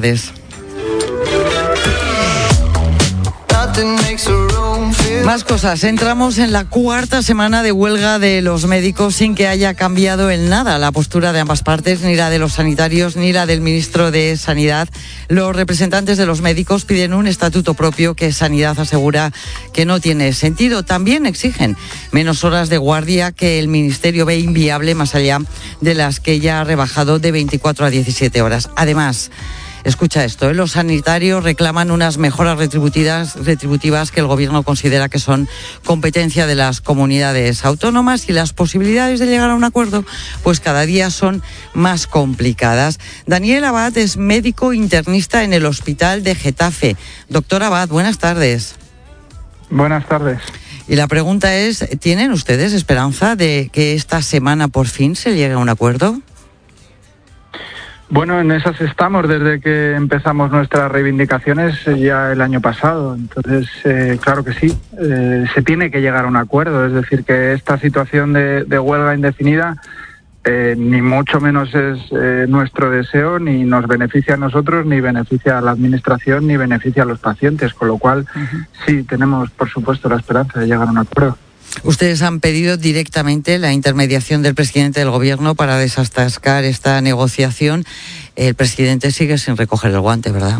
tardes. Más cosas. Entramos en la 4ª semana de huelga de los médicos sin que haya cambiado en nada la postura de ambas partes, ni la de los sanitarios ni la del ministro de Sanidad. Los representantes de los médicos piden un estatuto propio que Sanidad asegura que no tiene sentido. También exigen menos horas de guardia que el ministerio ve inviable más allá de las que ya ha rebajado de 24 a 17 horas. Además, escucha esto, los sanitarios reclaman unas mejoras retributivas que el gobierno considera que son competencia de las comunidades autónomas y las posibilidades de llegar a un acuerdo pues cada día son más complicadas. Daniel Abad es médico internista en el Hospital de Getafe. Doctor Abad, buenas tardes. Buenas tardes. Y la pregunta es, ¿tienen ustedes esperanza de que esta semana por fin se llegue a un acuerdo? Bueno, en esas estamos desde que empezamos nuestras reivindicaciones ya el año pasado. Entonces, claro que sí, se tiene que llegar a un acuerdo. Es decir, que esta situación de huelga indefinida ni mucho menos es nuestro deseo, ni nos beneficia a nosotros, ni beneficia a la Administración, ni beneficia a los pacientes. Con lo cual, sí, tenemos, por supuesto, la esperanza de llegar a un acuerdo. Ustedes han pedido directamente la intermediación del presidente del gobierno para desatascar esta negociación. El presidente sigue sin recoger el guante, ¿verdad?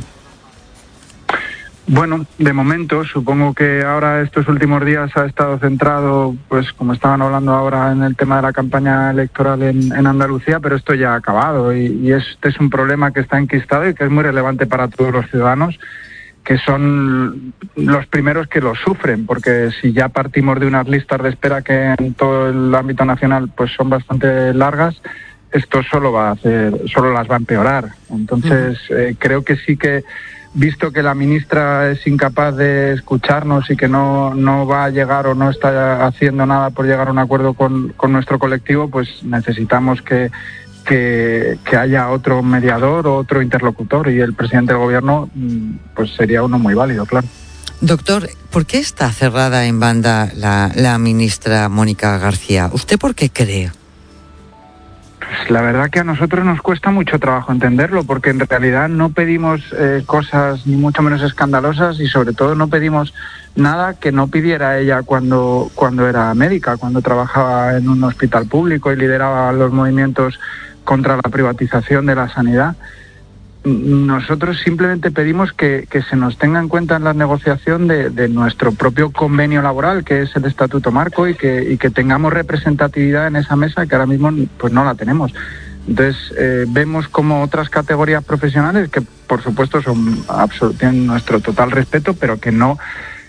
Bueno, de momento, supongo que ahora estos últimos días ha estado centrado, pues como estaban hablando ahora, en el tema de la campaña electoral en Andalucía, pero esto ya ha acabado y este es un problema que está enquistado y que es muy relevante para todos los ciudadanos, que son los primeros que lo sufren, porque si ya partimos de unas listas de espera que en todo el ámbito nacional pues son bastante largas, esto solo las va a empeorar. Entonces, creo que sí que, visto que la ministra es incapaz de escucharnos y que no va a llegar o no está haciendo nada por llegar a un acuerdo con nuestro colectivo, pues necesitamos que haya otro mediador o otro interlocutor, y el presidente del gobierno pues sería uno muy válido, claro. Doctor, ¿por qué está cerrada en banda la ministra Mónica García? ¿Usted por qué cree? Pues la verdad que a nosotros nos cuesta mucho trabajo entenderlo, porque en realidad no pedimos cosas ni mucho menos escandalosas, y sobre todo no pedimos nada que no pidiera ella cuando era médica, cuando trabajaba en un hospital público y lideraba los movimientos contra la privatización de la sanidad. Nosotros simplemente pedimos que se nos tenga en cuenta en la negociación de nuestro propio convenio laboral, que es el Estatuto Marco, y que tengamos representatividad en esa mesa, que ahora mismo pues no la tenemos. Entonces, vemos como otras categorías profesionales, que por supuesto tienen nuestro total respeto, pero que no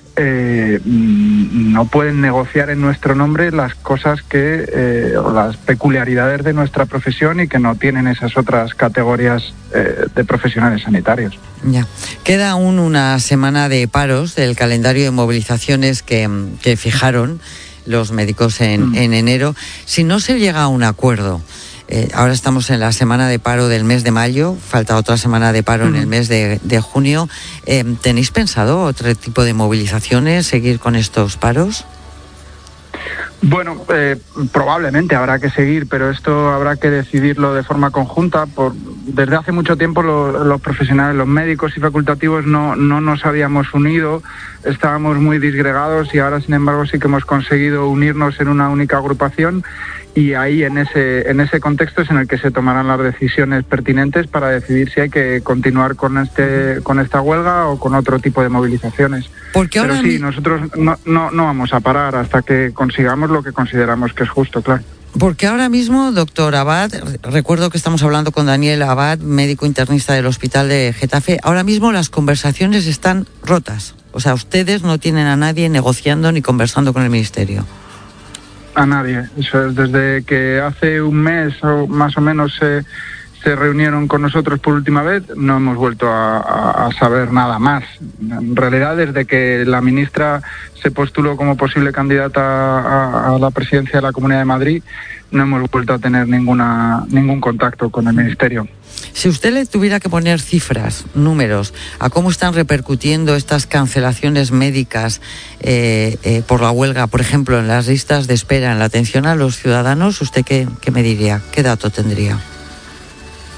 pueden negociar en nuestro nombre las cosas o las peculiaridades de nuestra profesión, y que no tienen esas otras categorías de profesionales sanitarios. Ya. Queda aún una semana de paros del calendario de movilizaciones que fijaron los médicos en enero. Si no se llega a un acuerdo, ahora estamos en la semana de paro del mes de mayo, falta otra semana de paro en el mes de junio. ¿Tenéis pensado otro tipo de movilizaciones, seguir con estos paros? Bueno, probablemente habrá que seguir, pero esto habrá que decidirlo de forma conjunta. Desde hace mucho tiempo los profesionales, los médicos y facultativos no nos habíamos unido, estábamos muy disgregados, y ahora sin embargo sí que hemos conseguido unirnos en una única agrupación, y ahí en ese contexto es en el que se tomarán las decisiones pertinentes para decidir si hay que continuar con esta huelga o con otro tipo de movilizaciones. Pero sí, nosotros no vamos a parar hasta que consigamos lo que consideramos que es justo, claro. Porque ahora mismo, doctor Abad, recuerdo que estamos hablando con Daniel Abad, médico internista del Hospital de Getafe, ahora mismo las conversaciones están rotas. O sea, ustedes no tienen a nadie negociando ni conversando con el Ministerio. A nadie. Eso es, desde que hace un mes o más o menos se reunieron con nosotros por última vez, no hemos vuelto a saber nada más. En realidad, desde que la ministra se postuló como posible candidata a la presidencia de la Comunidad de Madrid, no hemos vuelto a tener ningún contacto con el Ministerio. Si usted le tuviera que poner cifras, números, a cómo están repercutiendo estas cancelaciones médicas por la huelga, por ejemplo, en las listas de espera, en la atención a los ciudadanos, ¿usted qué me diría? ¿Qué dato tendría?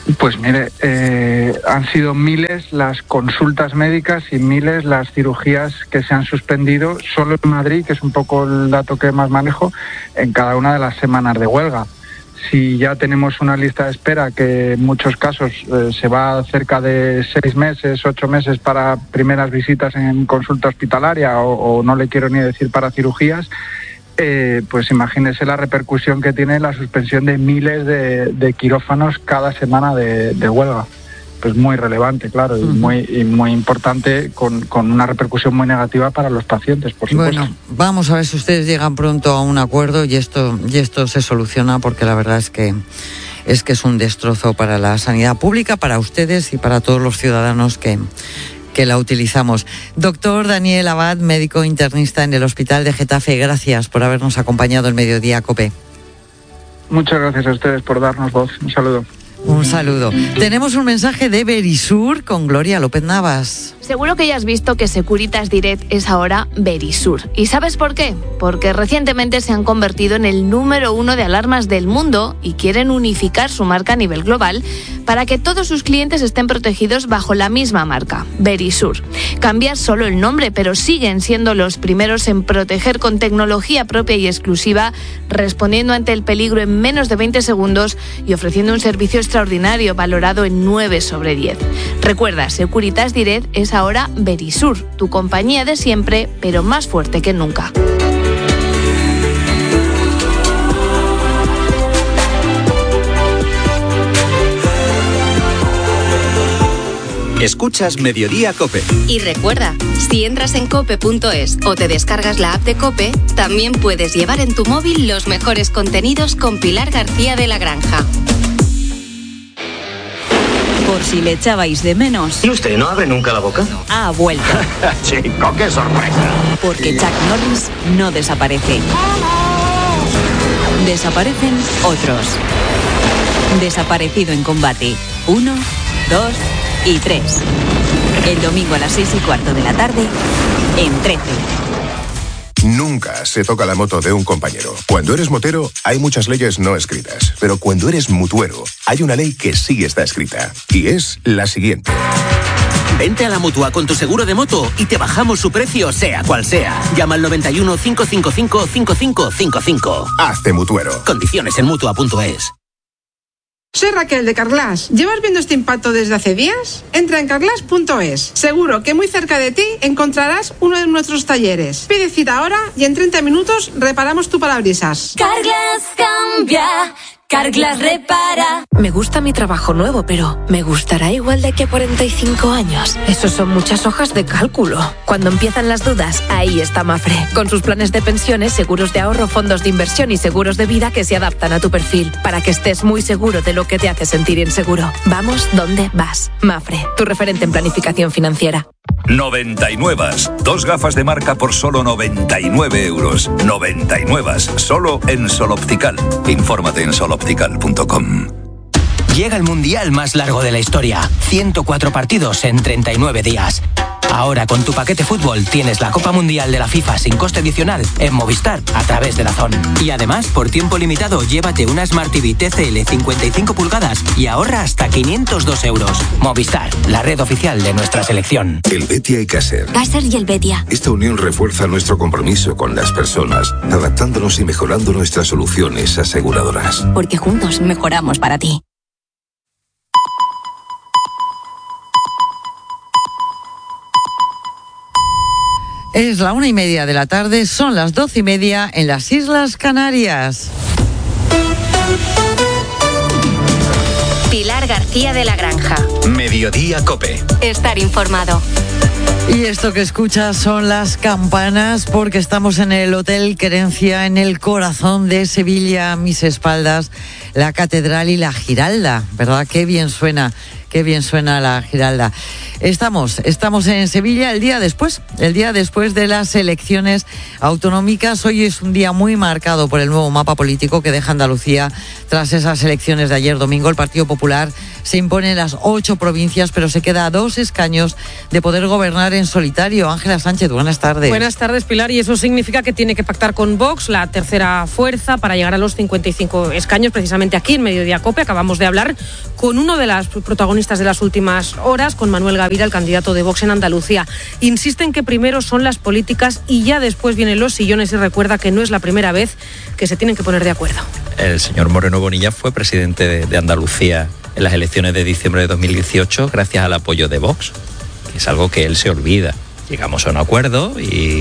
Pues mire, han sido miles las consultas médicas y miles las cirugías que se han suspendido solo en Madrid, que es un poco el dato que más manejo, en cada una de las semanas de huelga. Si ya tenemos una lista de espera que en muchos casos se va cerca de 6 meses, 8 meses para primeras visitas en consulta hospitalaria o no le quiero ni decir para cirugías, pues imagínese la repercusión que tiene la suspensión de miles de quirófanos cada semana de huelga. Pues muy relevante, claro, y muy importante, con una repercusión muy negativa para los pacientes, por supuesto. Bueno, vamos a ver si ustedes llegan pronto a un acuerdo y esto se soluciona, porque la verdad es que es un destrozo para la sanidad pública, para ustedes y para todos los ciudadanos que la utilizamos. Doctor Daniel Abad, médico internista en el Hospital de Getafe, gracias por habernos acompañado en Mediodía COPE. Muchas gracias a ustedes por darnos voz. Un saludo. Un saludo. Tenemos un mensaje de Verisur con Gloria López Navas. Seguro que ya has visto que Securitas Direct es ahora Verisur. ¿Y sabes por qué? Porque recientemente se han convertido en el número 1 de alarmas del mundo y quieren unificar su marca a nivel global para que todos sus clientes estén protegidos bajo la misma marca, Verisur. Cambia solo el nombre, pero siguen siendo los primeros en proteger con tecnología propia y exclusiva, respondiendo ante el peligro en menos de 20 segundos y ofreciendo un servicio extraordinario valorado en 9 sobre 10. Recuerda, Securitas Direct es ahora Verisur, tu compañía de siempre, pero más fuerte que nunca. Escuchas Mediodía COPE. Y recuerda, si entras en cope.es o te descargas la app de COPE, también puedes llevar en tu móvil los mejores contenidos con Pilar García de la Granja. Por si le echabais de menos. ¿Y usted no abre nunca la boca? Ha vuelto. Chico, qué sorpresa. Porque Chuck Norris no desaparece. Desaparecen otros. Desaparecido en combate. 1, 2 y 3. El domingo a las 6:15 de la tarde, en 13. Nunca se toca la moto de un compañero. Cuando eres motero, hay muchas leyes no escritas. Pero cuando eres mutuero, hay una ley que sí está escrita. Y es la siguiente. Vente a la Mutua con tu seguro de moto y te bajamos su precio, sea cual sea. Llama al 91 555 5555. Hazte mutuero. Condiciones en Mutua.es. Soy Raquel de Carglass. ¿Llevas viendo este impacto desde hace días? Entra en carglass.es. Seguro que muy cerca de ti encontrarás uno de nuestros talleres. Pide cita ahora y en 30 minutos reparamos tu parabrisas. Carglass cambia. Carglass repara. Me gusta mi trabajo nuevo, pero ¿me gustará igual de aquí a 45 años? Eso son muchas hojas de cálculo. Cuando empiezan las dudas, ahí está Mapfre. Con sus planes de pensiones, seguros de ahorro, fondos de inversión y seguros de vida que se adaptan a tu perfil, para que estés muy seguro de lo que te hace sentir inseguro. Vamos donde vas. Mapfre, tu referente en planificación financiera. 99. 2 gafas de marca por solo 99 euros. 99. Solo en Sol Optical. Infórmate en soloptical.com. Llega el mundial más largo de la historia. 104 partidos en 39 días. Ahora con tu paquete fútbol tienes la Copa Mundial de la FIFA sin coste adicional en Movistar a través de DAZN. Y además, por tiempo limitado, llévate una Smart TV TCL 55 pulgadas y ahorra hasta 502 euros. Movistar, la red oficial de nuestra selección. El Betia y Caser. Caser y el Betia. Esta unión refuerza nuestro compromiso con las personas, adaptándonos y mejorando nuestras soluciones aseguradoras. Porque juntos mejoramos para ti. Es la 1:30 de la tarde, son las 12:30 en las Islas Canarias. Pilar García de la Granja. Mediodía COPE. Estar informado. Y esto que escuchas son las campanas, porque estamos en el Hotel Querencia, en el corazón de Sevilla, a mis espaldas, la Catedral y la Giralda, ¿verdad? Qué bien suena. Qué bien suena la Giralda. Estamos en Sevilla el día después de las elecciones autonómicas. Hoy es un día muy marcado por el nuevo mapa político que deja Andalucía tras esas elecciones de ayer domingo. El Partido Popular se impone en las 8 provincias, pero se queda a 2 escaños de poder gobernar en solitario. Ángela Sánchez, buenas tardes. Buenas tardes, Pilar, y eso significa que tiene que pactar con Vox, la tercera fuerza, para llegar a los 55 escaños, precisamente aquí en Mediodía COPE. Acabamos de hablar con uno de las protagonistas de las últimas horas, con Manuel Gavira, el candidato de Vox en Andalucía. Insisten que primero son las políticas y ya después vienen los sillones, y recuerda que no es la primera vez que se tienen que poner de acuerdo. El señor Moreno Bonilla fue presidente de Andalucía en las elecciones de diciembre de 2018 gracias al apoyo de Vox, que es algo que él se olvida. Llegamos a un acuerdo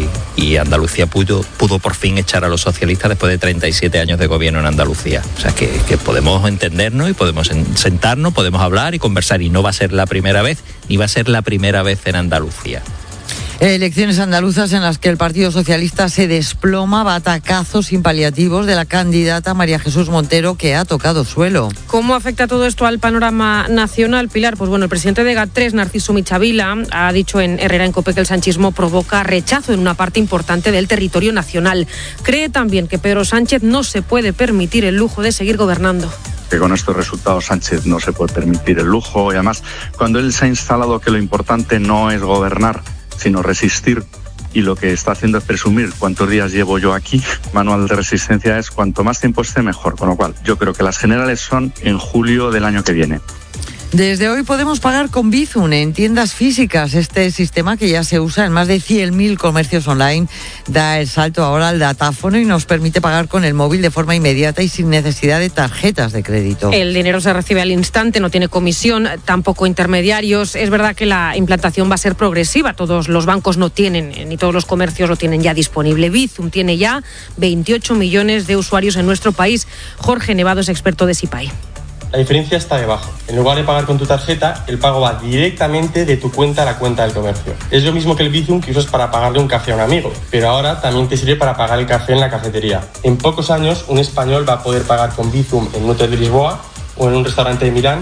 y Andalucía pudo por fin echar a los socialistas después de 37 años de gobierno en Andalucía. O sea que podemos entendernos y podemos sentarnos, podemos hablar y conversar, y no va a ser la primera vez, ni va a ser la primera vez en Andalucía. Elecciones andaluzas en las que el Partido Socialista se desploma, batacazos sin paliativos de la candidata María Jesús Montero, que ha tocado suelo. ¿Cómo afecta todo esto al panorama nacional, Pilar? Pues bueno, el presidente de GAT3, Narciso Michavila, ha dicho en Herrera en COPE que el sanchismo provoca rechazo en una parte importante del territorio nacional. Cree también que Pedro Sánchez no se puede permitir el lujo de seguir gobernando. Que con estos resultados Sánchez no se puede permitir el lujo, y además cuando él se ha instalado que lo importante no es gobernar, sino resistir, y lo que está haciendo es presumir cuántos días llevo yo aquí. Manual de resistencia es cuanto más tiempo esté mejor, con lo cual yo creo que las generales son en julio del año que viene. Desde hoy podemos pagar con Bizum en tiendas físicas. Este sistema, que ya se usa en más de 100.000 comercios online, da el salto ahora al datáfono y nos permite pagar con el móvil de forma inmediata y sin necesidad de tarjetas de crédito. El dinero se recibe al instante, no tiene comisión, tampoco intermediarios. Es verdad que la implantación va a ser progresiva. Todos los bancos no tienen, ni todos los comercios lo tienen ya disponible. Bizum tiene ya 28 millones de usuarios en nuestro país. Jorge Nevado es experto de SIPAI. La diferencia está debajo. En lugar de pagar con tu tarjeta, el pago va directamente de tu cuenta a la cuenta del comercio. Es lo mismo que el Bizum que usas para pagarle un café a un amigo, pero ahora también te sirve para pagar el café en la cafetería. En pocos años, un español va a poder pagar con Bizum en un hotel de Lisboa o en un restaurante de Milán.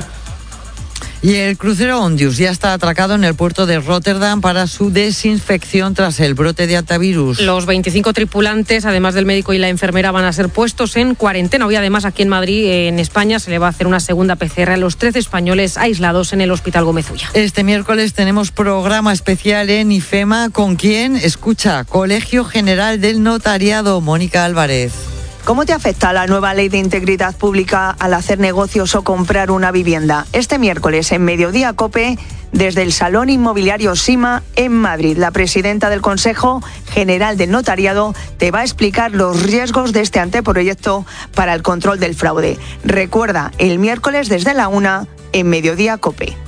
Y el crucero Ondius ya está atracado en el puerto de Rotterdam para su desinfección tras el brote de hantavirus. Los 25 tripulantes, además del médico y la enfermera, van a ser puestos en cuarentena. Hoy, además, aquí en Madrid, en España, se le va a hacer una segunda PCR a los 13 españoles aislados en el Hospital Gómez Ulla. Este miércoles tenemos programa especial en IFEMA. ¿Con quién? Escucha, Colegio General del Notariado, Mónica Álvarez. ¿Cómo te afecta la nueva ley de integridad pública al hacer negocios o comprar una vivienda? Este miércoles en Mediodía COPE, desde el Salón Inmobiliario Sima en Madrid, la presidenta del Consejo General del Notariado te va a explicar los riesgos de este anteproyecto para el control del fraude. Recuerda, el miércoles desde la 1 en Mediodía COPE.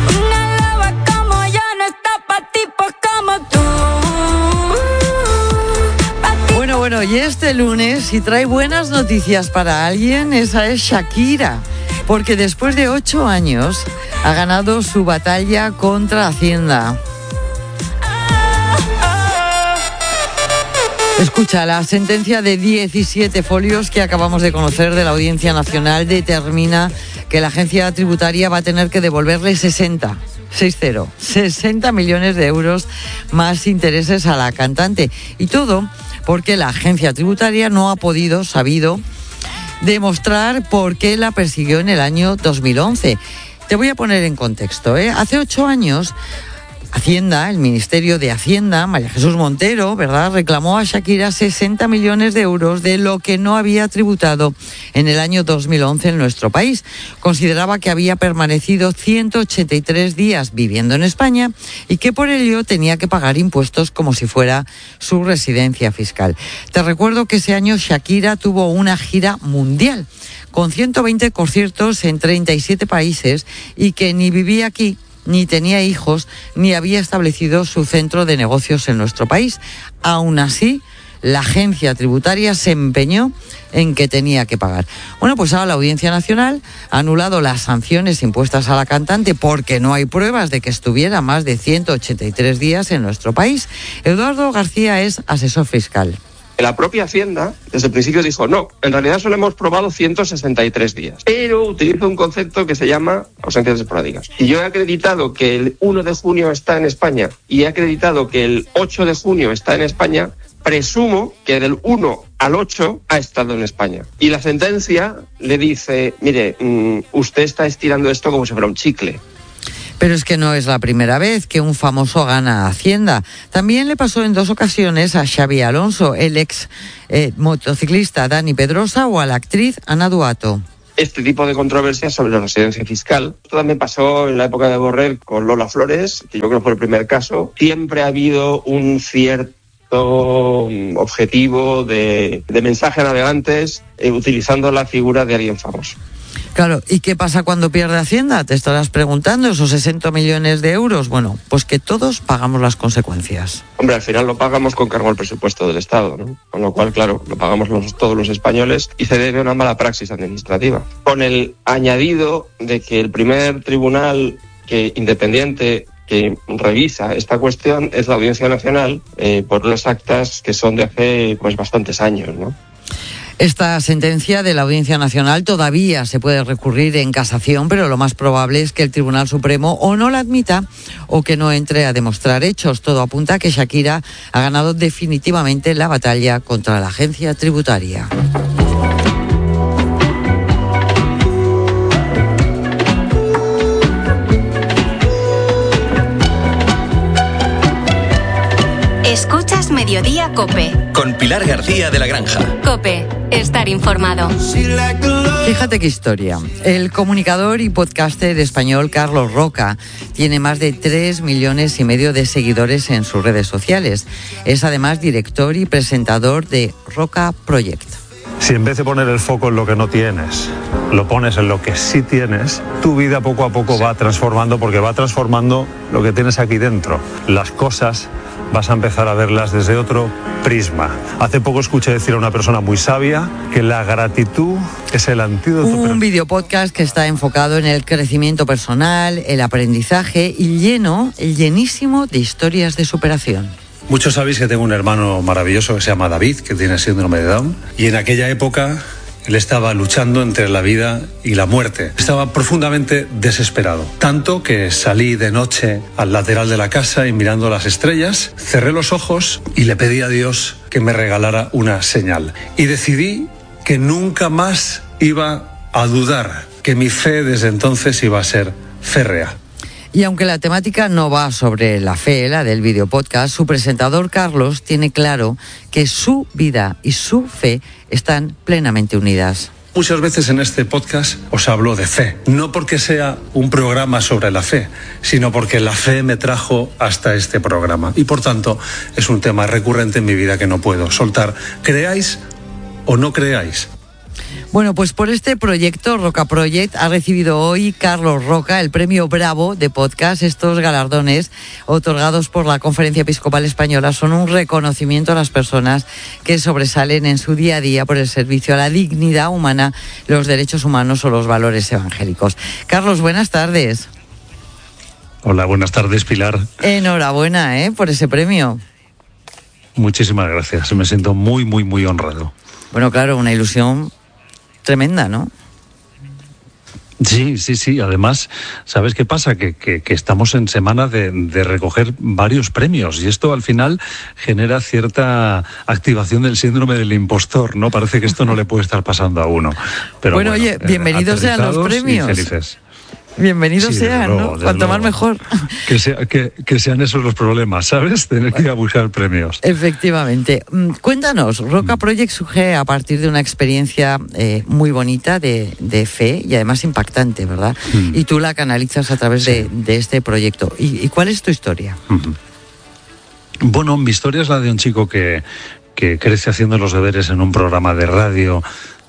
Bueno, y este lunes, si trae buenas noticias para alguien, esa es Shakira, porque después de 8 años ha ganado su batalla contra Hacienda. Escucha, la sentencia de 17 folios que acabamos de conocer de la Audiencia Nacional determina que la agencia tributaria va a tener que devolverle 60 millones de euros más intereses a la cantante. Y todo porque la agencia tributaria no ha sabido demostrar por qué la persiguió en el año 2011. Te voy a poner en contexto, Hace 8 años, Hacienda, el Ministerio de Hacienda, María Jesús Montero, ¿verdad?, reclamó a Shakira 60 millones de euros de lo que no había tributado en el año 2011 en nuestro país. Consideraba que había permanecido 183 días viviendo en España y que por ello tenía que pagar impuestos como si fuera su residencia fiscal. Te recuerdo que ese año Shakira tuvo una gira mundial con 120 conciertos en 37 países y que ni vivía aquí, ni tenía hijos, ni había establecido su centro de negocios en nuestro país. Aún así, la agencia tributaria se empeñó en que tenía que pagar. Bueno, pues ahora la Audiencia Nacional ha anulado las sanciones impuestas a la cantante porque no hay pruebas de que estuviera más de 183 días en nuestro país. Eduardo García es asesor fiscal. La propia Hacienda, desde el principio dijo, no, en realidad solo hemos probado 163 días, pero utiliza un concepto que se llama ausencias esporádicas. Si yo he acreditado que el 1 de junio está en España y he acreditado que el 8 de junio está en España, presumo que del 1 al 8 ha estado en España. Y la sentencia le dice, mire, usted está estirando esto como si fuera un chicle. Pero es que no es la primera vez que un famoso gana Hacienda. También le pasó en 2 ocasiones a Xabi Alonso, el ex motociclista Dani Pedrosa o a la actriz Ana Duato. Este tipo de controversias sobre la residencia fiscal. Esto también pasó en la época de Borrell con Lola Flores, que yo creo que fue el primer caso. Siempre ha habido un cierto objetivo de mensaje a navegantes utilizando la figura de alguien famoso. Claro, ¿y qué pasa cuando pierde Hacienda? Te estarás preguntando, esos 60 millones de euros. Bueno, pues que todos pagamos las consecuencias. Hombre, al final lo pagamos con cargo al presupuesto del Estado, ¿no? Con lo cual, claro, lo pagamos todos los españoles y se debe a una mala praxis administrativa. Con el añadido de que el primer tribunal independiente que revisa esta cuestión es la Audiencia Nacional por unas actas que son de hace pues bastantes años, ¿no? Esta sentencia de la Audiencia Nacional todavía se puede recurrir en casación, pero lo más probable es que el Tribunal Supremo o no la admita o que no entre a demostrar hechos. Todo apunta a que Shakira ha ganado definitivamente la batalla contra la agencia tributaria. Escuchas Mediodía COPE. Con Pilar García de la Granja. COPE. Estar informado. Fíjate qué historia. El comunicador y podcaster español Carlos Roca tiene más de 3,5 millones de seguidores en sus redes sociales. Es además director y presentador de Roca Project. Si en vez de poner el foco en lo que no tienes, lo pones en lo que sí tienes, tu vida poco a poco va transformando, porque va transformando lo que tienes aquí dentro. Las cosas vas a empezar a verlas desde otro prisma. Hace poco escuché decir a una persona muy sabia que la gratitud es el antídoto. Un videopodcast que está enfocado en el crecimiento personal, el aprendizaje y llenísimo de historias de superación. Muchos sabéis que tengo un hermano maravilloso que se llama David, que tiene síndrome de Down, y en aquella época él estaba luchando entre la vida y la muerte. Estaba profundamente desesperado. Tanto que salí de noche al lateral de la casa y mirando las estrellas, cerré los ojos y le pedí a Dios que me regalara una señal. Y decidí que nunca más iba a dudar, que mi fe desde entonces iba a ser férrea. Y aunque la temática no va sobre la fe, la del videopodcast, su presentador Carlos tiene claro que su vida y su fe están plenamente unidas. Muchas veces en este podcast os hablo de fe, no porque sea un programa sobre la fe, sino porque la fe me trajo hasta este programa y por tanto es un tema recurrente en mi vida que no puedo soltar, creáis o no creáis. Bueno, pues por este proyecto, Roca Project, ha recibido hoy Carlos Roca el premio Bravo de podcast. Estos galardones otorgados por la Conferencia Episcopal Española son un reconocimiento a las personas que sobresalen en su día a día por el servicio a la dignidad humana, los derechos humanos o los valores evangélicos. Carlos, buenas tardes. Hola, buenas tardes, Pilar. Enhorabuena, por ese premio. Muchísimas gracias, me siento muy, muy, muy honrado. Bueno, claro, una ilusión tremenda, ¿no? Sí. Además, ¿sabes qué pasa? Que estamos en semana de recoger varios premios y esto al final genera cierta activación del síndrome del impostor, ¿no? Parece que esto no le puede estar pasando a uno. Pero bueno, oye, bienvenidos sean los premios. Y felices. Bienvenidos sean, ¿no? Cuanto más mejor. Que sean esos los problemas, ¿sabes? Tener que ir a buscar premios. Efectivamente. Cuéntanos, Roca Project surge a partir de una experiencia muy bonita de fe y además impactante, ¿verdad? Y tú la canalizas a través de este proyecto. ¿Y cuál es tu historia? Bueno, mi historia es la de un chico que crece haciendo los deberes en un programa de radio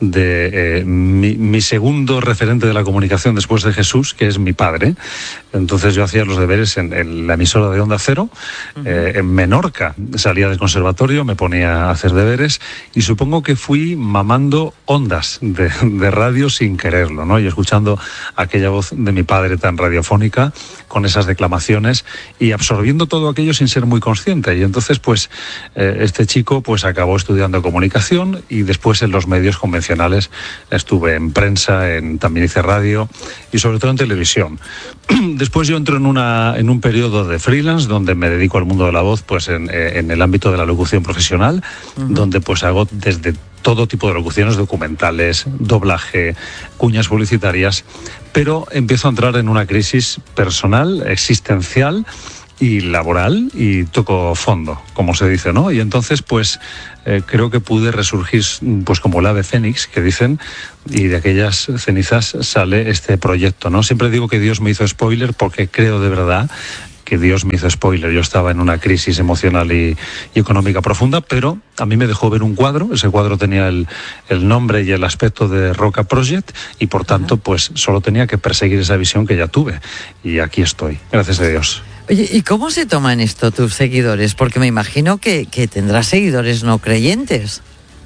de mi segundo referente de la comunicación después de Jesús, que es mi padre. Entonces yo hacía los deberes en la emisora de Onda Cero, en Menorca. Salía del conservatorio, me ponía a hacer deberes y supongo que fui mamando ondas de radio sin quererlo, ¿no? Y escuchando aquella voz de mi padre tan radiofónica, con esas declamaciones y absorbiendo todo aquello sin ser muy consciente. Y entonces, pues, este chico pues acabó estudiando comunicación y después en los medios convencionales estuve en prensa, también hice radio y sobre todo en televisión. Después yo entro en un periodo de freelance donde me dedico al mundo de la voz, pues en el ámbito de la locución profesional, donde pues hago desde todo tipo de locuciones, documentales, doblaje, cuñas publicitarias, pero empiezo a entrar en una crisis personal, existencial y laboral, y toco fondo, como se dice, ¿no? Y entonces, pues, creo que pude resurgir, pues, como el ave fénix, que dicen, y de aquellas cenizas sale este proyecto, ¿no? Siempre digo que Dios me hizo spoiler porque creo de verdad que Dios me hizo spoiler. Yo estaba en una crisis emocional y económica profunda, pero a mí me dejó ver un cuadro. Ese cuadro tenía el nombre y el aspecto de Roca Project y, por tanto, pues solo tenía que perseguir esa visión que ya tuve. Y aquí estoy, gracias a Dios. Oye, ¿y cómo se toman esto tus seguidores? Porque me imagino que tendrás seguidores no creyentes.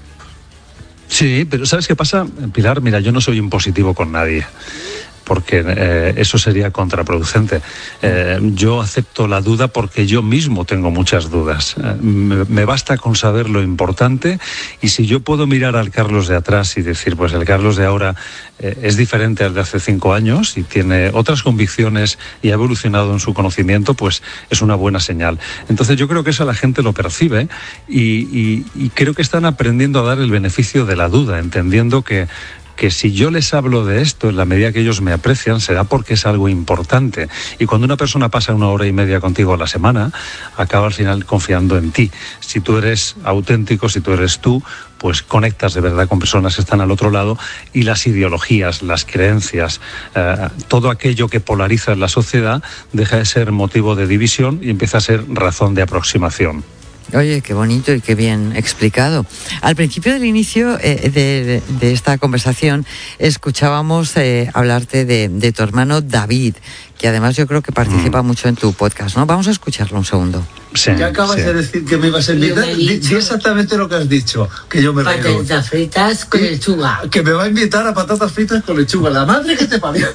Sí, pero ¿sabes qué pasa, Pilar? Mira, yo no soy impositivo con nadie, porque eso sería contraproducente. Yo acepto la duda porque yo mismo tengo muchas dudas. Me basta con saber lo importante, y si yo puedo mirar al Carlos de atrás y decir, pues el Carlos de ahora es diferente al de hace 5 años y tiene otras convicciones y ha evolucionado en su conocimiento, pues es una buena señal. Entonces yo creo que eso la gente lo percibe y creo que están aprendiendo a dar el beneficio de la duda, entendiendo que si yo les hablo de esto, en la medida que ellos me aprecian, será porque es algo importante. Y cuando una persona pasa 1 hora y media contigo a la semana, acaba al final confiando en ti. Si tú eres auténtico, si tú eres tú, pues conectas de verdad con personas que están al otro lado, y las ideologías, las creencias, todo aquello que polariza en la sociedad deja de ser motivo de división y empieza a ser razón de aproximación. Oye, qué bonito y qué bien explicado. Al principio del inicio de esta conversación escuchábamos hablarte de tu hermano David, que además yo creo que participa mucho en tu podcast, ¿no? Vamos a escucharlo un segundo. Sí, ya acabas de decir que me ibas a invitar. Di exactamente lo que has dicho, que yo me río. Patatas fritas con lechuga. Que me va a invitar a patatas fritas con lechuga. La madre que te parió.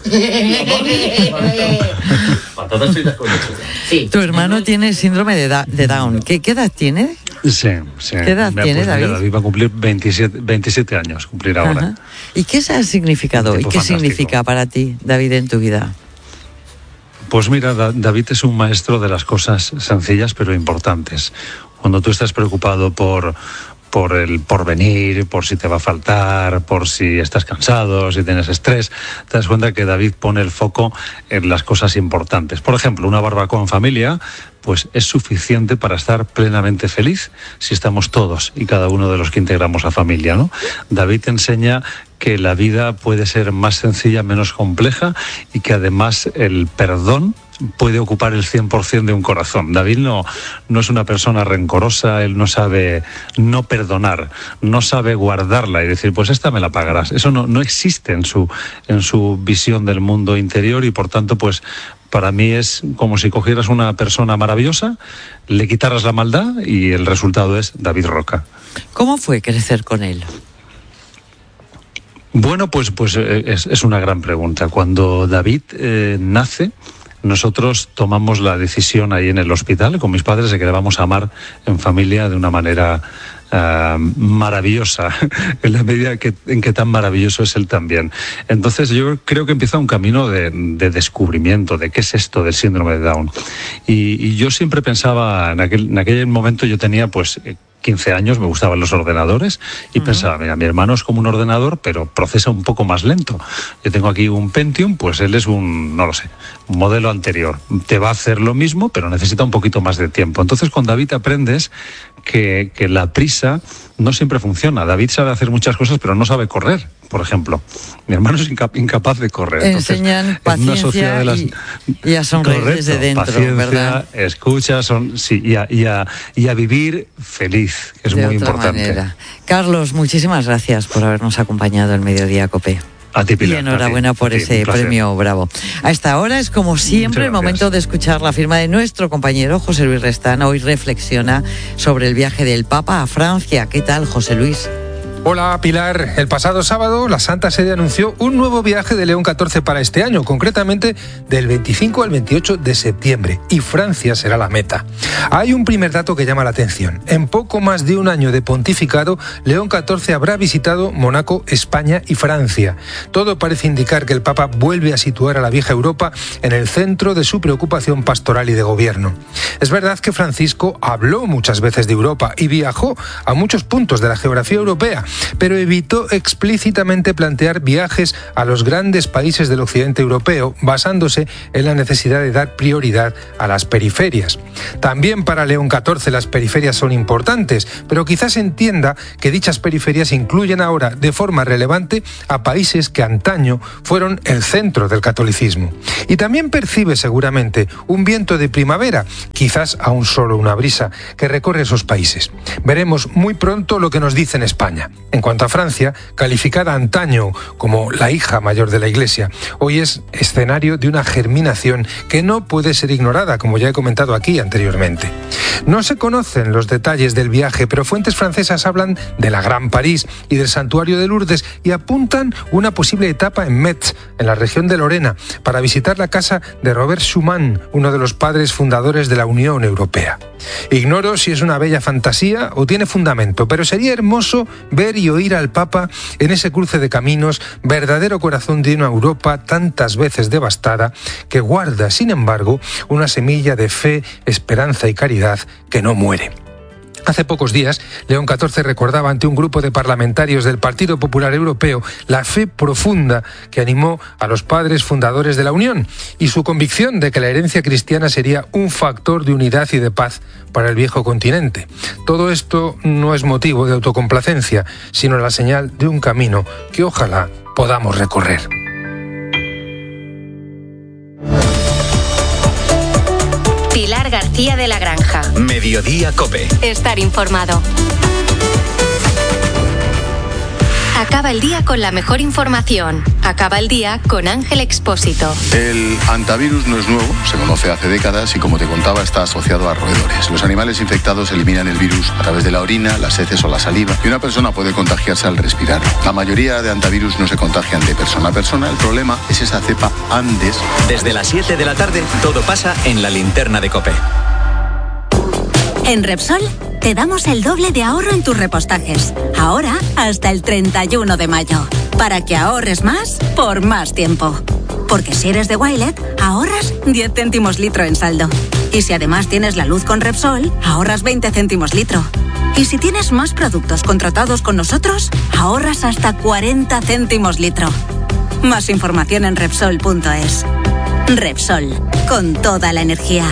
Patatas fritas con lechuga. Sí. Tu hermano tiene síndrome de Down. ¿Qué edad tiene? Sí. ¿Qué edad tiene, David? David va a cumplir 27 años, cumplir ahora. Ajá. ¿Y qué ha significado y qué significa para ti, David, en tu vida? Pues mira, David es un maestro de las cosas sencillas pero importantes. Cuando tú estás preocupado por el porvenir, por si te va a faltar, por si estás cansado, si tienes estrés, te das cuenta que David pone el foco en las cosas importantes. Por ejemplo, una barbacoa en familia, pues es suficiente para estar plenamente feliz si estamos todos y cada uno de los que integramos la familia, ¿no? David te enseña que la vida puede ser más sencilla, menos compleja, y que además el perdón puede ocupar el 100% de un corazón. David no es una persona rencorosa, él no sabe no perdonar, no sabe guardarla y decir, pues esta me la pagarás. Eso no existe en su visión del mundo interior, y por tanto, pues para mí es como si cogieras una persona maravillosa, le quitaras la maldad y el resultado es David Roca. ¿Cómo fue crecer con él? Bueno, pues es una gran pregunta. Cuando David nace, nosotros tomamos la decisión ahí en el hospital con mis padres de que le vamos a amar en familia de una manera maravillosa, en la medida en que tan maravilloso es él también. Entonces yo creo que empieza un camino de descubrimiento de qué es esto del síndrome de Down. Y yo siempre pensaba, en aquel momento yo tenía pues 15 años, me gustaban los ordenadores y pensaba, mira, mi hermano es como un ordenador, pero procesa un poco más lento. Yo tengo aquí un Pentium, pues él es un modelo anterior. Te va a hacer lo mismo, pero necesita un poquito más de tiempo. Entonces con David aprendes que la prisa no siempre funciona. David sabe hacer muchas cosas, pero no sabe correr. por ejemplo. Mi hermano es incapaz de correr. Enseñan paciencia y a sonreír desde dentro, paciencia, ¿verdad? Escucha, y a vivir feliz, que es de muy otra importante. manera. Carlos, muchísimas gracias por habernos acompañado en Mediodía COPE. A ti, Pilar. Y enhorabuena por ese premio Bravo. A esta hora es, como siempre, el momento de escuchar la firma de nuestro compañero José Luis Restán. Hoy reflexiona sobre el viaje del Papa a Francia. ¿Qué tal, José Luis? Hola, Pilar. El pasado sábado la Santa Sede anunció un nuevo viaje de León XIV para este año, concretamente del 25 al 28 de septiembre, y Francia será la meta. Hay un primer dato que llama la atención. En poco más de un año de pontificado, León XIV habrá visitado Mónaco, España y Francia. Todo parece indicar que el Papa vuelve a situar a la vieja Europa en el centro de su preocupación pastoral y de gobierno. Es verdad que Francisco habló muchas veces de Europa y viajó a muchos puntos de la geografía europea, pero evitó explícitamente plantear viajes a los grandes países del occidente europeo, basándose en la necesidad de dar prioridad a las periferias. También para León XIV las periferias son importantes, pero quizás entienda que dichas periferias incluyen ahora de forma relevante a países que antaño fueron el centro del catolicismo. Y también percibe seguramente un viento de primavera, quizás aún solo una brisa, que recorre esos países. Veremos muy pronto lo que nos dice en España. En cuanto a Francia, calificada antaño como la hija mayor de la Iglesia, hoy es escenario de una germinación que no puede ser ignorada, como ya he comentado aquí anteriormente. No se conocen los detalles del viaje, pero fuentes francesas hablan de la Gran París y del Santuario de Lourdes y apuntan una posible etapa en Metz, en la región de Lorena, para visitar la casa de Robert Schuman, uno de los padres fundadores de la Unión Europea. Ignoro si es una bella fantasía o tiene fundamento, pero sería hermoso ver y oír al Papa en ese cruce de caminos, verdadero corazón de una Europa tantas veces devastada, que guarda, sin embargo, una semilla de fe, esperanza y caridad que no muere. Hace pocos días, León XIV recordaba ante un grupo de parlamentarios del Partido Popular Europeo la fe profunda que animó a los padres fundadores de la Unión y su convicción de que la herencia cristiana sería un factor de unidad y de paz para el viejo continente. Todo esto no es motivo de autocomplacencia, sino la señal de un camino que ojalá podamos recorrer. Pilar García de la Granja. Mediodía COPE. Estar informado. Acaba el día con la mejor información. Acaba el día con Ángel Expósito. El hantavirus no es nuevo, se conoce hace décadas y, como te contaba, está asociado a roedores. Los animales infectados eliminan el virus a través de la orina, las heces o la saliva, y una persona puede contagiarse al respirar. La mayoría de hantavirus no se contagian de persona a persona. El problema es esa cepa Andes. Desde las 7 de la tarde, todo pasa en la linterna de COPE. En Repsol te damos el doble de ahorro en tus repostajes. Ahora hasta el 31 de mayo. Para que ahorres más por más tiempo. Porque si eres de Wilet, ahorras 10 céntimos litro en saldo. Y si además tienes la luz con Repsol, ahorras 20 céntimos litro. Y si tienes más productos contratados con nosotros, ahorras hasta 40 céntimos litro. Más información en Repsol.es. Repsol, con toda la energía.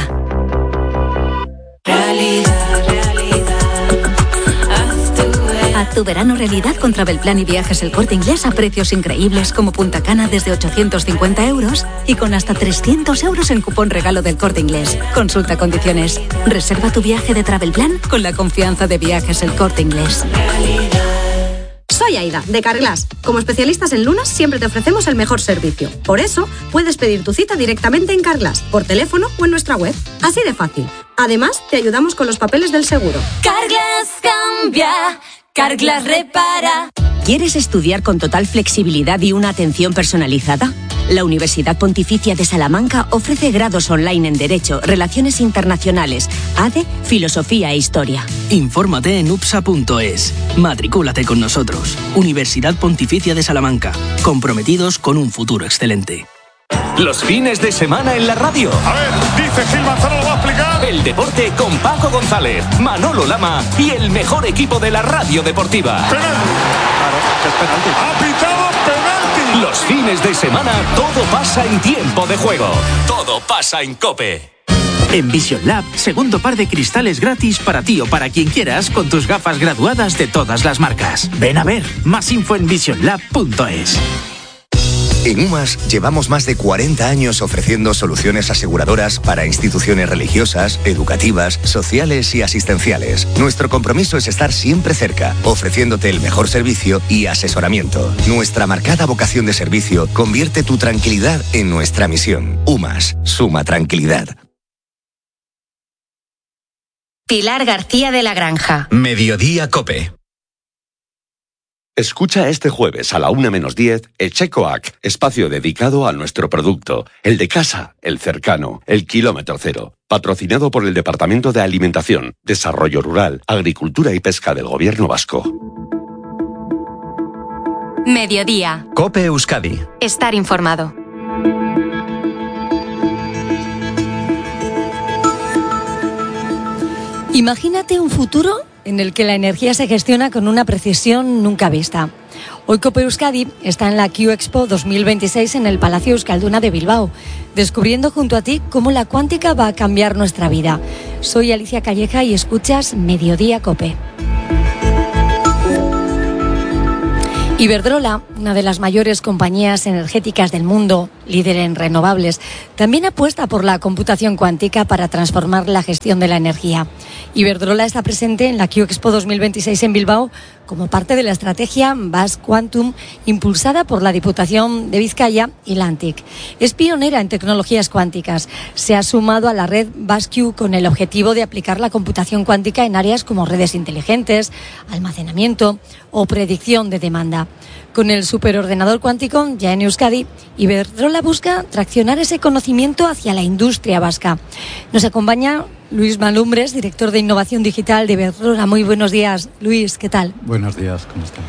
Haz tu verano realidad con Travelplan y Viajes El Corte Inglés a precios increíbles como Punta Cana desde 850 euros y con hasta 300 euros en cupón regalo del Corte Inglés. Consulta condiciones. Reserva tu viaje de Travelplan con la confianza de Viajes El Corte Inglés. Soy Aida, de Carglass. Como especialistas en lunas, siempre te ofrecemos el mejor servicio. Por eso, puedes pedir tu cita directamente en Carglass, por teléfono o en nuestra web. Así de fácil. Además, te ayudamos con los papeles del seguro. Carglass cambia, Carglass repara. ¿Quieres estudiar con total flexibilidad y una atención personalizada? La Universidad Pontificia de Salamanca ofrece grados online en Derecho, Relaciones Internacionales, ADE, Filosofía e Historia. Infórmate en upsa.es. Matricúlate con nosotros. Universidad Pontificia de Salamanca. Comprometidos con un futuro excelente. Los fines de semana en la radio. A ver, dice Gil Manzano, lo va a explicar. El deporte con Paco González, Manolo Lama y el mejor equipo de la radio deportiva. Penalti. Claro, es penalti. Ha pitado penalti. Los fines de semana todo pasa en tiempo de juego. Todo pasa en COPE. En Vision Lab, segundo par de cristales gratis para ti o para quien quieras con tus gafas graduadas de todas las marcas. Ven a ver, más info en visionlab.es. En UMAS llevamos más de 40 años ofreciendo soluciones aseguradoras para instituciones religiosas, educativas, sociales y asistenciales. Nuestro compromiso es estar siempre cerca, ofreciéndote el mejor servicio y asesoramiento. Nuestra marcada vocación de servicio convierte tu tranquilidad en nuestra misión. UMAS, suma tranquilidad. Pilar García de la Granja. Mediodía COPE. Escucha este jueves a la 1:10 Echecoac, espacio dedicado a nuestro producto, el de casa, el cercano, el kilómetro cero, patrocinado por el Departamento de Alimentación, Desarrollo Rural, Agricultura y Pesca del Gobierno Vasco. Mediodía. COPE Euskadi. Estar informado. Imagínate un futuro en el que la energía se gestiona con una precisión nunca vista. Hoy COPE Euskadi está en la Q Expo 2026 en el Palacio Euskalduna de Bilbao, descubriendo junto a ti cómo la cuántica va a cambiar nuestra vida. Soy Alicia Calleja y escuchas Mediodía COPE. Iberdrola, una de las mayores compañías energéticas del mundo, líder en renovables, también apuesta por la computación cuántica para transformar la gestión de la energía. Iberdrola está presente en la Q Expo 2026 en Bilbao como parte de la estrategia Basque Quantum impulsada por la Diputación de Vizcaya y la ANTIC. Es pionera en tecnologías cuánticas. Se ha sumado a la red Basque con el objetivo de aplicar la computación cuántica en áreas como redes inteligentes, almacenamiento o predicción de demanda. Con el superordenador cuántico ya en Euskadi, Iberdrola busca traccionar ese conocimiento hacia la industria vasca. Nos acompaña Luis Malumbres, director de Innovación Digital de Iberdrola. Muy buenos días, Luis, ¿qué tal? Buenos días, ¿cómo están?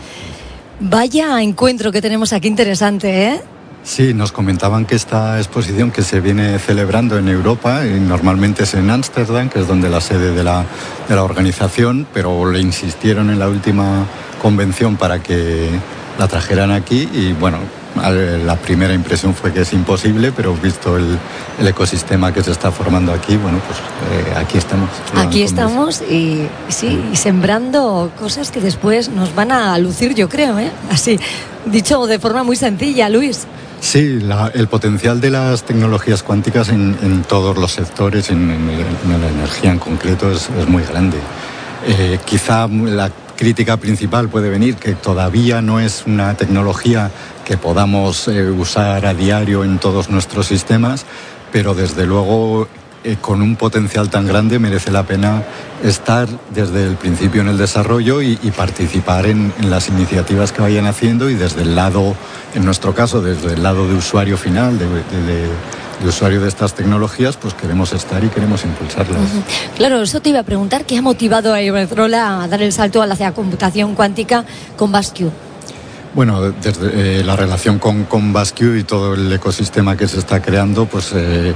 Vaya encuentro que tenemos aquí interesante, ¿eh? Sí, nos comentaban que esta exposición que se viene celebrando en Europa, y normalmente es en Ámsterdam, que es donde la sede de la organización, pero le insistieron en la última convención para que la trajeran aquí y bueno, la primera impresión fue que es imposible, pero visto el ecosistema que se está formando aquí, bueno, pues aquí estamos. Aquí estamos y sí, y sembrando cosas que después nos van a lucir, yo creo, así, dicho de forma muy sencilla, Luis. Sí, el potencial de las tecnologías cuánticas en todos los sectores, en la energía en concreto, es muy grande. Quizá la crítica principal puede venir que todavía no es una tecnología que podamos usar a diario en todos nuestros sistemas, pero desde luego con un potencial tan grande merece la pena estar desde el principio en el desarrollo y participar en las iniciativas que vayan haciendo y desde el lado, en nuestro caso, desde el lado de usuario final, de usuario de estas tecnologías, pues queremos estar y queremos impulsarlas. Claro, eso te iba a preguntar, ¿qué ha motivado a Iberdrola a dar el salto hacia la computación cuántica con Basque? Bueno, desde la relación con Basque y todo el ecosistema que se está creando, pues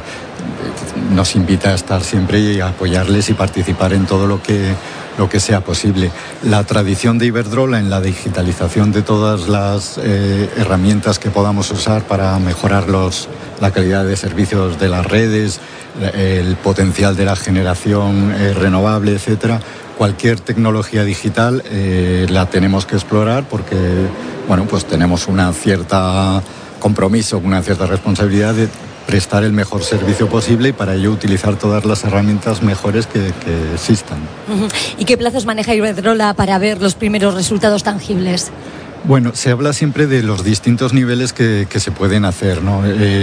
nos invita a estar siempre y a apoyarles y participar en todo lo que sea posible. La tradición de Iberdrola en la digitalización de todas las herramientas que podamos usar para mejorar la calidad de servicios de las redes, el potencial de la generación renovable, etcétera. Cualquier tecnología digital la tenemos que explorar porque, bueno, pues tenemos una cierta compromiso, una cierta responsabilidad de prestar el mejor servicio posible y para ello utilizar todas las herramientas mejores que existan. ¿Y qué plazos maneja Iberdrola para ver los primeros resultados tangibles? Bueno, se habla siempre de los distintos niveles que se pueden hacer, ¿no?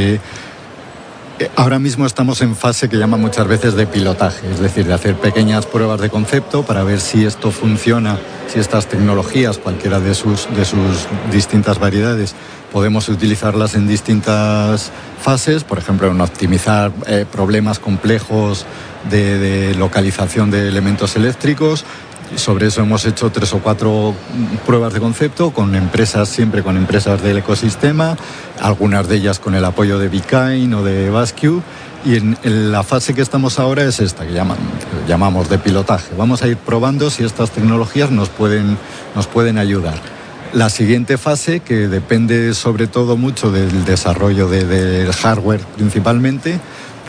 Ahora mismo estamos en fase que llama muchas veces de pilotaje, es decir, de hacer pequeñas pruebas de concepto para ver si esto funciona, si estas tecnologías, cualquiera de sus distintas variedades, podemos utilizarlas en distintas fases, por ejemplo, en optimizar problemas complejos de localización de elementos eléctricos. Sobre eso hemos hecho 3 o 4 pruebas de concepto con empresas, siempre con empresas del ecosistema, algunas de ellas con el apoyo de Bikain o de Basque. Y en la fase que estamos ahora es esta, que llamamos de pilotaje. Vamos a ir probando si estas tecnologías nos pueden ayudar. La siguiente fase, que depende sobre todo mucho del desarrollo del hardware principalmente,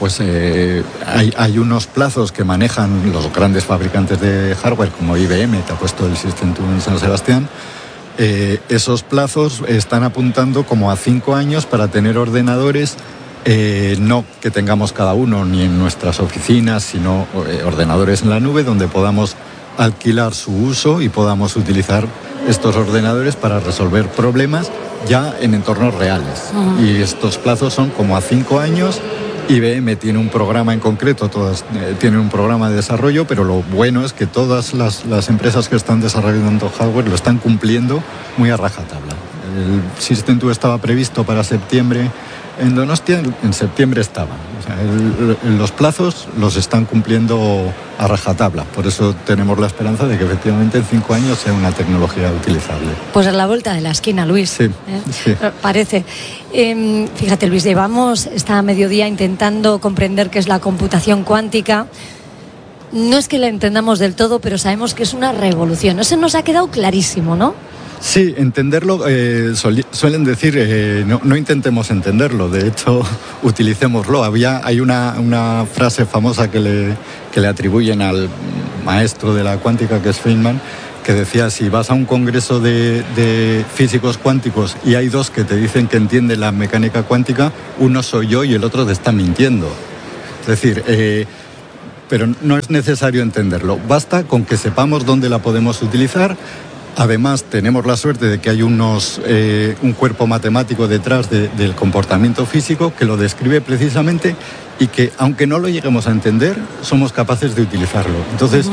pues hay unos plazos que manejan los grandes fabricantes de hardware, como IBM, que ha puesto el System 2 en San Sebastián. Esos plazos están apuntando como a 5 años para tener ordenadores, no que tengamos cada uno ni en nuestras oficinas, sino ordenadores en la nube donde podamos alquilar su uso y podamos utilizar estos ordenadores para resolver problemas ya en entornos reales. Uh-huh. Y estos plazos son como a 5 años. IBM tiene un programa en concreto, todas tienen un programa de desarrollo, pero lo bueno es que todas las empresas que están desarrollando hardware lo están cumpliendo muy a rajatabla. El System 2 estaba previsto para septiembre en Donostia, en septiembre estaba. O sea, los plazos los están cumpliendo a rajatabla. Por eso tenemos la esperanza de que efectivamente en 5 años sea una tecnología utilizable. Pues a la vuelta de la esquina, Luis. Sí, sí. Parece. Fíjate, Luis, llevamos esta mediodía intentando comprender qué es la computación cuántica. No es que la entendamos del todo, pero sabemos que es una revolución. Eso nos ha quedado clarísimo, ¿no? Sí, entenderlo, suelen decir, no intentemos entenderlo, de hecho, utilicémoslo. Hay una frase famosa que le atribuyen al maestro de la cuántica, que es Feynman, que decía: si vas a un congreso de físicos cuánticos y hay 2 que te dicen que entienden la mecánica cuántica, uno soy yo y el otro te está mintiendo. Es decir, pero no es necesario entenderlo, basta con que sepamos dónde la podemos utilizar. Además, tenemos la suerte de que hay un cuerpo matemático detrás del comportamiento físico que lo describe precisamente y que, aunque no lo lleguemos a entender, somos capaces de utilizarlo. Entonces,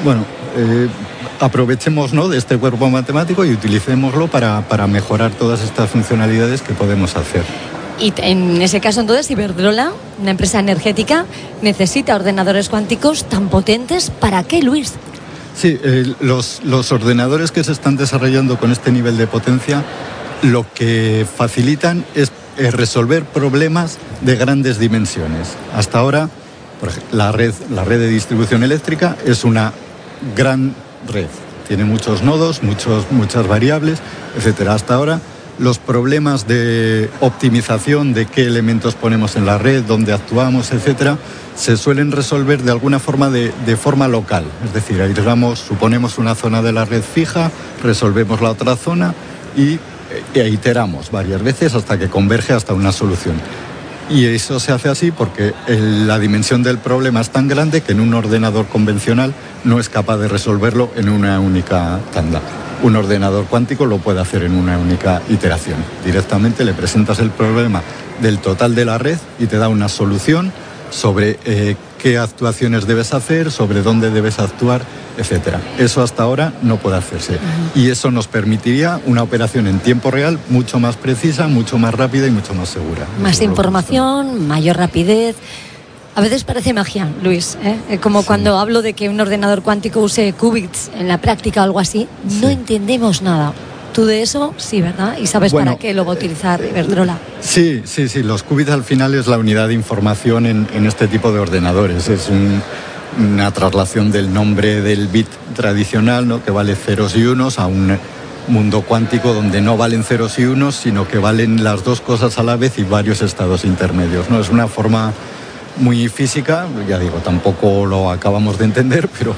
aprovechemos, ¿no?, de este cuerpo matemático y utilicémoslo para mejorar todas estas funcionalidades que podemos hacer. Y en ese caso, entonces, Iberdrola, una empresa energética, necesita ordenadores cuánticos tan potentes. ¿Para qué, Luis? Sí, los ordenadores que se están desarrollando con este nivel de potencia lo que facilitan es resolver problemas de grandes dimensiones. Hasta ahora, por ejemplo, la red de distribución eléctrica es una gran red. Tiene muchos nodos, muchas variables, etcétera. Hasta ahora, los problemas de optimización de qué elementos ponemos en la red, dónde actuamos, etcétera, se suelen resolver de alguna forma de forma local. Es decir, suponemos una zona de la red fija, resolvemos la otra zona y iteramos varias veces hasta que converge hasta una solución. Y eso se hace así porque la dimensión del problema es tan grande que en un ordenador convencional no es capaz de resolverlo en una única tanda. Un ordenador cuántico lo puede hacer en una única iteración. Directamente le presentas el problema del total de la red y te da una solución sobre qué actuaciones debes hacer, sobre dónde debes actuar, etcétera. Eso hasta ahora no puede hacerse. Y eso nos permitiría una operación en tiempo real mucho más precisa, mucho más rápida y mucho más segura. Más información, mayor rapidez. A veces parece magia, Luis, como cuando hablo de que un ordenador cuántico use qubits en la práctica o algo así, no entendemos nada. Tú de eso, sí, ¿verdad? Y sabes para qué lo va a utilizar Iberdrola. Sí. Los qubits al final es la unidad de información en este tipo de ordenadores. Es una traslación del nombre del bit tradicional, ¿no?, que vale ceros y unos, a un mundo cuántico donde no valen ceros y unos, sino que valen las 2 cosas a la vez y varios estados intermedios, ¿no? Es una forma muy física, ya digo, tampoco lo acabamos de entender, pero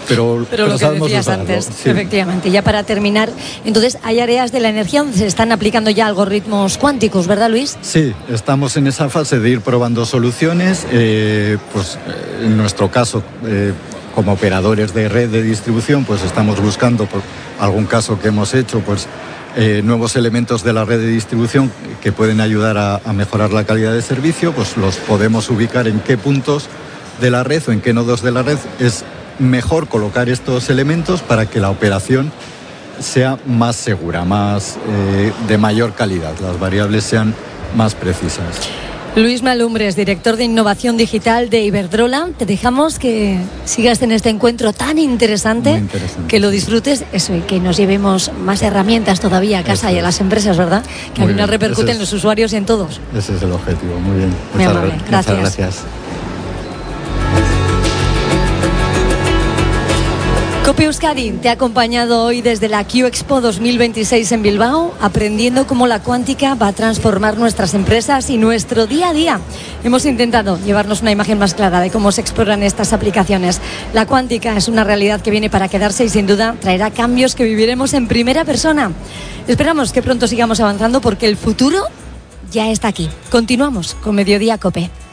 lo que decías antes, sí. Efectivamente. Ya para terminar, entonces hay áreas de la energía donde se están aplicando ya algoritmos cuánticos, ¿verdad, Luis? Sí, estamos en esa fase de ir probando soluciones, en nuestro caso, como operadores de red de distribución, pues estamos buscando, por algún caso que hemos hecho, pues nuevos elementos de la red de distribución que pueden ayudar a mejorar la calidad de servicio, pues los podemos ubicar en qué puntos de la red o en qué nodos de la red es mejor colocar estos elementos para que la operación sea más segura, de mayor calidad, las variables sean más precisas. Luis Malumbres, director de Innovación Digital de Iberdrola, te dejamos que sigas en este encuentro tan interesante, que lo disfrutes, y que nos llevemos más herramientas todavía a casa y a las empresas, ¿verdad? Que al final repercuten en los usuarios y en todos. Ese es el objetivo, muy bien. Muchas gracias. COPE Euskadi te ha acompañado hoy desde la Q Expo 2026 en Bilbao, aprendiendo cómo la cuántica va a transformar nuestras empresas y nuestro día a día. Hemos intentado llevarnos una imagen más clara de cómo se exploran estas aplicaciones. La cuántica es una realidad que viene para quedarse y sin duda traerá cambios que viviremos en primera persona. Esperamos que pronto sigamos avanzando porque el futuro ya está aquí. Continuamos con Mediodía COPE.